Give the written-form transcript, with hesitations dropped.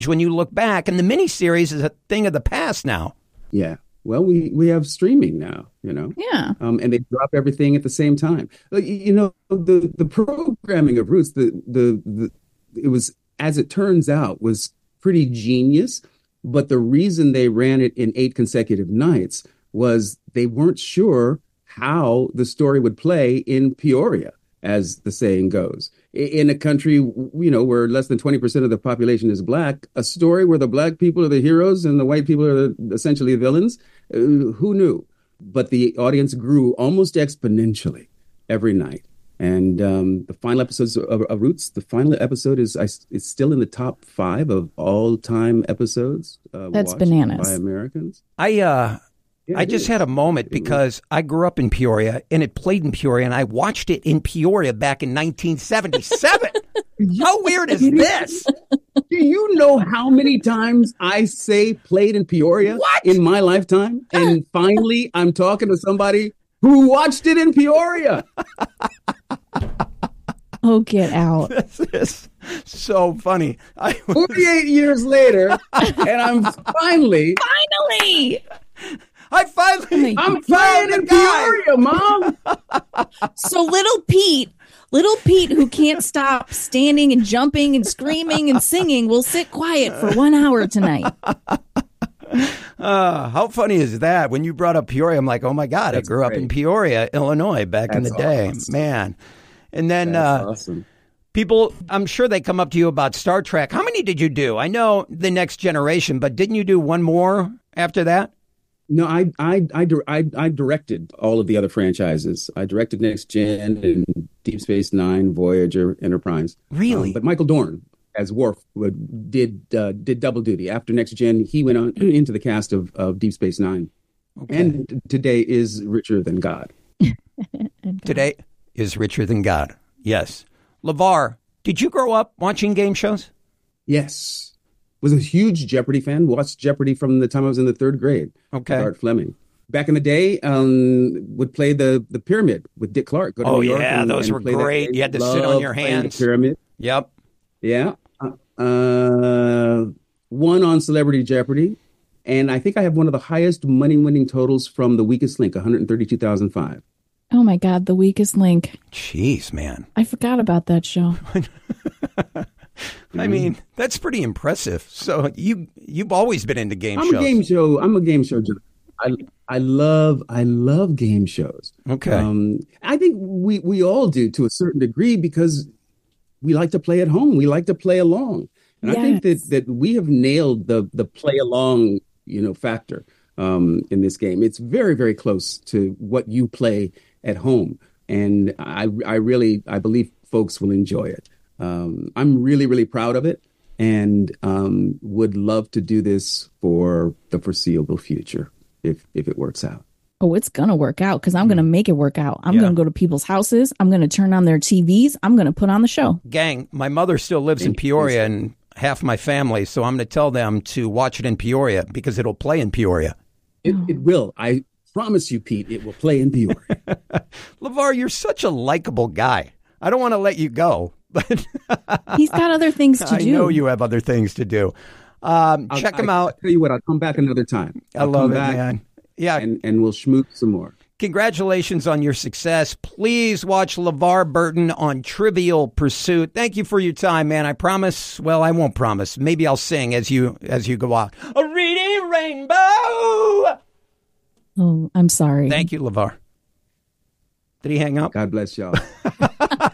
when you look back, and the miniseries is a thing of the past now. Yeah. Well, we have streaming now, you know. Yeah. And they drop everything at the same time. You know, the programming of Roots, it was, as it turns out, was pretty genius. But the reason they ran it in 8 consecutive nights was they weren't sure how the story would play in Peoria, as the saying goes. In a country, you know, where less than 20% of the population is black, a story where the black people are the heroes and the white people are essentially the villains, who knew? But the audience grew almost exponentially every night. And the final episodes of Roots, the final episode is still in the top 5 of all-time episodes. That's bananas. By Americans. I just had a moment because I grew up in Peoria and it played in Peoria and I watched it in Peoria back in 1977. How weird is this? Do you know how many times I say played in Peoria in my lifetime? And finally, I'm talking to somebody who watched it in Peoria. Oh, get out. This is so funny. 48 years later, and I'm finally... I'm playing in Peoria, Mom. So little Pete, who can't stop standing and jumping and screaming and singing, will sit quiet for 1 hour tonight. How funny is that? When you brought up Peoria, I'm like, oh my God, I grew up in Peoria, Illinois back in the day. Awesome. Man. And then awesome. People, I'm sure they come up to you about Star Trek. How many did you do? I know The Next Generation, but didn't you do one more after that? No, I directed all of the other franchises. I directed Next Gen and Deep Space Nine, Voyager, Enterprise. Really? But Michael Dorn, as Worf, did double duty. After Next Gen, he went on into the cast of Deep Space Nine. Okay. And today is Richer Than God. Today is Richer Than God. Yes. LeVar, did you grow up watching game shows? Yes. Was a huge Jeopardy fan. Watched Jeopardy from the time I was in the 3rd grade. Okay. Art Fleming. Back in the day, would play the Pyramid with Dick Clark. Go to New York those were great. You had to sit on your hands. The Pyramid. Yep. Yeah. One on Celebrity Jeopardy. And I think I have one of the highest money-winning totals from The Weakest Link, 132,005. Oh, my God, The Weakest Link. Jeez, man. I forgot about that show. I mean, that's pretty impressive. So you've always been into game shows. I'm a game show. I love game shows. Okay. I think we all do to a certain degree because we like to play at home. We like to play along. And yes. I think that we have nailed the play along, factor in this game. It's very, very close to what you play at home. And I believe folks will enjoy it. I'm really, really proud of it and would love to do this for the foreseeable future if it works out. Oh, it's going to work out because I'm going to make it work out. I'm going to go to people's houses. I'm going to turn on their TVs. I'm going to put on the show. Gang, my mother still lives in Peoria and half my family, so I'm going to tell them to watch it in Peoria because it'll play in Peoria. It will. I promise you, Pete, it will play in Peoria. LeVar, you're such a likable guy. I don't want to let you go. But he's got other things to do. I know you have other things to do. Check him out. I'll tell you what, I'll come back another time. I love it, man. Yeah. And we'll schmoot some more. Congratulations on your success. Please watch LeVar Burton on Trivial Pursuit. Thank you for your time, man. I promise. Well, I won't promise. Maybe I'll sing as you go out. A reading rainbow. Oh, I'm sorry. Thank you, LeVar. Did he hang up? God bless y'all.